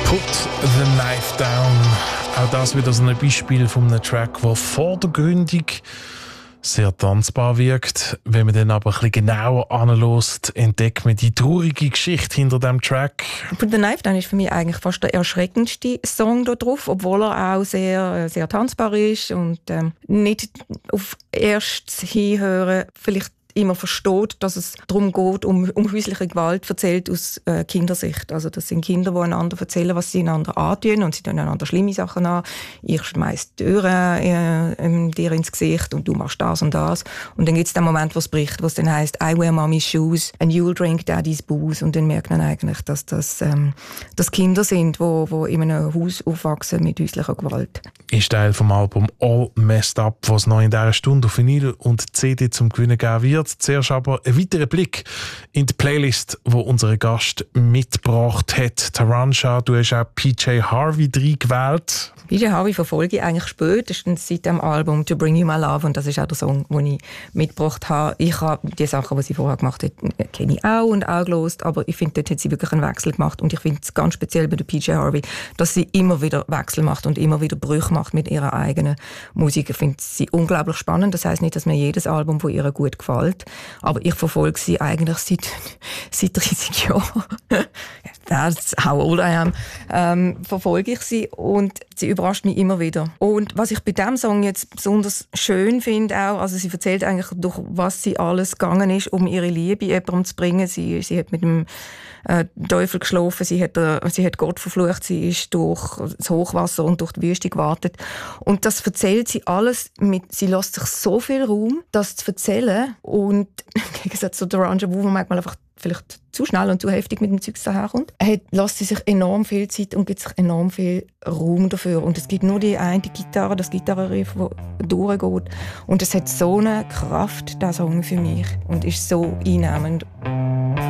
Put the Knife Down. Auch das wieder so ein Beispiel von einem Track, der vordergründig sehr tanzbar wirkt. Wenn man dann aber ein bisschen genauer anhört, entdeckt man die traurige Geschichte hinter dem Track. Put the Knife Down ist für mich eigentlich fast der erschreckendste Song da drauf, obwohl er auch sehr, sehr tanzbar ist und nicht auf erstes Hinhören vielleicht immer versteht, dass es darum geht, um häusliche Gewalt, erzählt aus Kindersicht. Also das sind Kinder, die einander erzählen, was sie einander antun, und sie tun einander schlimme Sachen an. Ich schmeiß die Türen dir ins Gesicht und du machst das und das. Und dann gibt es den Moment, wo es bricht, wo es dann heisst, I wear mommy's shoes and you'll drink daddy's booze. Und dann merkt man eigentlich, dass das Kinder sind, die in einem Haus aufwachsen mit häuslicher Gewalt. Ist Teil vom Album All Messed Up, was noch in dieser Stunde auf Vinyl und CD zum Gewinnen geben wird. Zuerst aber ein weiterer Blick in die Playlist, die unser Gast mitgebracht hat. Tarancha, du hast auch PJ Harvey gewählt. PJ Harvey verfolge ich eigentlich spätestens seit dem Album «To Bring You My Love», und das ist auch der Song, den ich mitgebracht habe. Ich habe die Sachen, die sie vorher gemacht hat, kenne ich auch und auch gehört, aber ich finde, dort hat sie wirklich einen Wechsel gemacht, und ich finde es ganz speziell bei der PJ Harvey, dass sie immer wieder Wechsel macht und immer wieder Brüche macht mit ihrer eigenen Musik. Ich finde sie unglaublich spannend. Das heisst nicht, dass mir jedes Album von ihr gut gefällt, aber ich verfolge sie eigentlich seit 30 Jahren. That's how old I am. Verfolge ich sie, und sie überrascht mich immer wieder. Und was ich bei diesem Song jetzt besonders schön finde, auch, also sie erzählt eigentlich, durch was sie alles gegangen ist, um ihre Liebe jemandem zu bringen. Sie hat mit dem Teufel geschlafen, sie hat Gott verflucht, sie ist durch das Hochwasser und durch die Wüste gewartet. Und das erzählt sie alles sie lässt sich so viel Raum, das zu erzählen. Und im Gegensatz zu Tarancha, wo man manchmal einfach vielleicht zu schnell und zu heftig mit dem Zeug daherkommt, lässt sie sich enorm viel Zeit und gibt sich enorm viel Raum dafür. Und es gibt nur die eine Gitarre, das Gitarrenriff, das durchgeht. Und es hat so eine Kraft, der Song für mich, und ist so einnehmend.